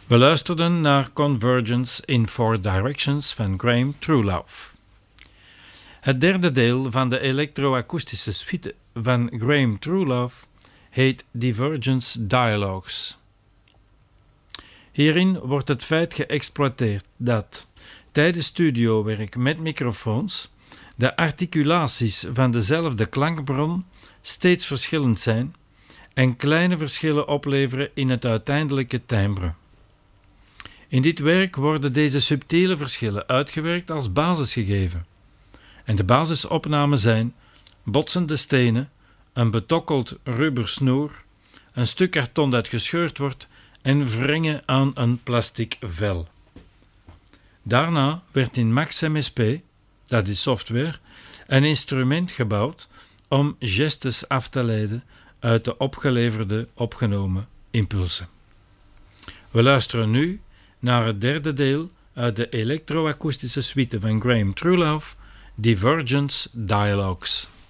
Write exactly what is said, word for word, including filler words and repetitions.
We luisterden naar Convergence in Four Directions van Graham Truelove. Het derde deel van de elektroakoestische suite van Graham Truelove heet Divergence Dialogues. Hierin wordt het feit geëxploiteerd dat tijdens studiowerk met microfoons de articulaties van dezelfde klankbron steeds verschillend zijn en kleine verschillen opleveren in het uiteindelijke timbre. In dit werk worden deze subtiele verschillen uitgewerkt als basisgegeven. En de basisopnamen zijn botsende stenen, een betokkeld rubbersnoer, een stuk karton dat gescheurd wordt en wringen aan een plastic vel. Daarna werd in Max M S P, dat is software, een instrument gebouwd om gestes af te leiden uit de opgeleverde opgenomen impulsen. We luisteren nu naar het derde deel uit de elektroakoestische suite van Graham Truelove, Divergence Dialogues.